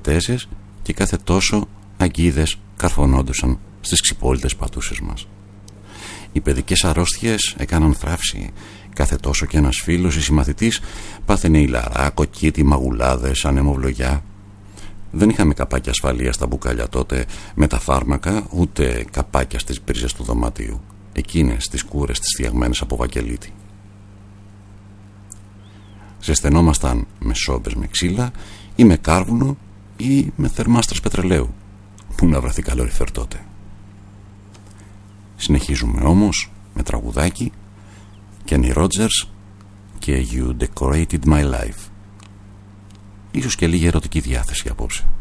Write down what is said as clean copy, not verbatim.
πετέζες και κάθε τόσο αγκίδες καρφωνόντουσαν στις ξυπόλυτες πατούσες μας. Οι παιδικές αρρώστιες έκαναν θράψη. Κάθε τόσο και ένας φίλος ή συμμαθητής πάθαινε ηλαρά, κοκκίτι, μαγουλάδες, ανεμοβλογιά. Δεν είχαμε καπάκια ασφαλείας στα μπουκάλια τότε με τα φάρμακα, ούτε καπάκια στις πρίζες του δωματίου. Εκείνες τις κούρες τις φτιαγμένες από βακελίτη. Ζεσθενόμασταν με σόμπες με ξύλα ή με κάρβουνο ή με θερμάστρες πετρελαίου. Πού να βρεθεί καλόριφερ τότε. Συνεχίζουμε όμως με τραγουδάκι Kenny Rogers και You Decorated My Life. Ίσως και λίγη ερωτική διάθεση απόψε.